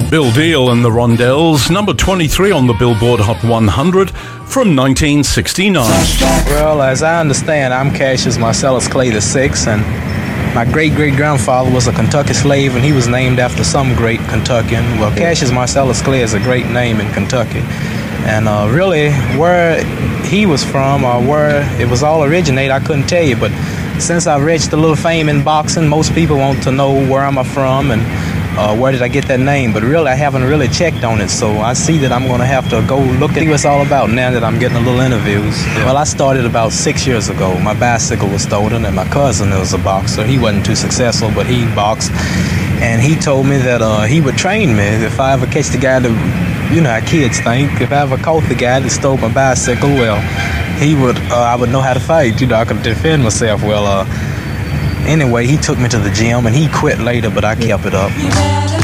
Bill Deal and the Rondells, number 23 on the Billboard Hot 100 from 1969. Well, as I understand, I'm Cassius Marcellus Clay VI, and my great-great-grandfather was a Kentucky slave, and he was named after some great Kentuckian. Well, Cassius Marcellus Clay is a great name in Kentucky. And really, where he was from or where it was all originate, I couldn't tell you. But since I've reached a little fame in boxing, most people want to know where am I from and where did I get that name. But really, I haven't really checked on it. So I see that I'm going to have to go look at what it's all about now that I'm getting a little interviews. Well, I started about 6 years ago. My bicycle was stolen, and my cousin was a boxer. He wasn't too successful, but he boxed. And he told me that he would train me if I ever catch the guy that... You know how kids think. If I ever caught the guy that stole my bicycle, well, I would know how to fight. You know, I could defend myself. Well, anyway, he took me to the gym, and he quit later, but I kept it up.